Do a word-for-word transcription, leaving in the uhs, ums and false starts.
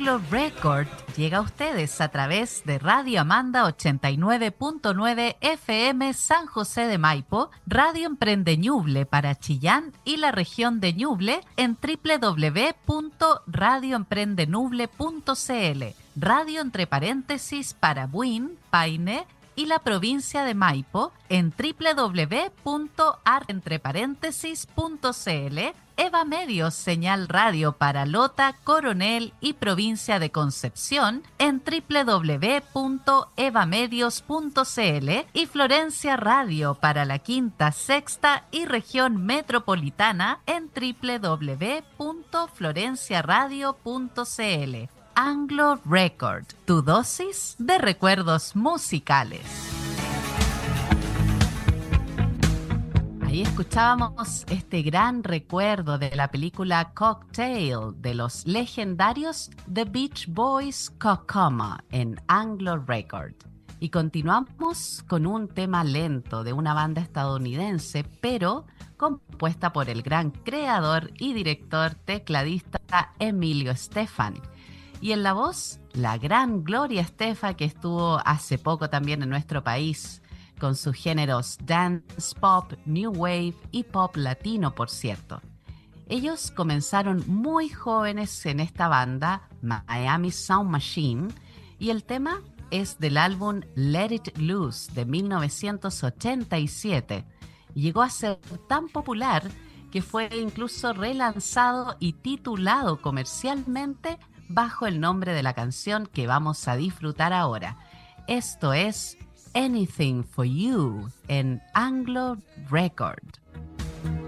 Anglo Record llega a ustedes a través de Radio Amanda ochenta y nueve punto nueve F M San José de Maipo, Radio Emprende Ñuble para Chillán y la región de Ñuble en doble u doble u doble u punto radio emprende ñuble punto c l, radio entre paréntesis para Buin, Paine y la provincia de Maipo en doble u doble u doble u punto ar entre paréntesis punto c l, Eva Medios señal radio para Lota, Coronel y provincia de Concepción en doble u doble u doble u punto eva medios punto c l y Florencia Radio para la Quinta, Sexta y región metropolitana en doble u doble u doble u punto florencia radio punto c l. Anglo Record, tu dosis de recuerdos musicales. Ahí escuchábamos este gran recuerdo de la película Cocktail de los legendarios The Beach Boys, Kokomo en Anglo Record. Y continuamos con un tema lento de una banda estadounidense, pero compuesta por el gran creador y director tecladista Emilio Estefan. Y en la voz, la gran Gloria Estefan, que estuvo hace poco también en nuestro país, con sus géneros dance, pop, new wave y pop latino, por cierto. Ellos comenzaron muy jóvenes en esta banda, Miami Sound Machine, y el tema es del álbum Let It Loose de mil novecientos ochenta y siete. Llegó a ser tan popular que fue incluso relanzado y titulado comercialmente bajo el nombre de la canción que vamos a disfrutar ahora. Esto es Anything for You en Anglo Record.